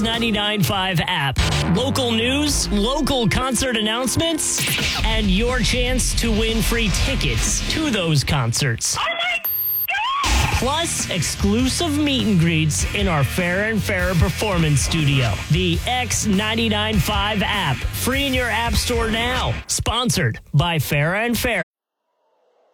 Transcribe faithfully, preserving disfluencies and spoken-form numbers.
ninety-nine point five app. Local news, local concert announcements, and your chance to win free tickets to those concerts. Oh my God! Plus, exclusive meet and greets in our Fair and Fair Performance Studio. The X ninety-nine point five app. Free in your app store now. Sponsored by Fair and Fair.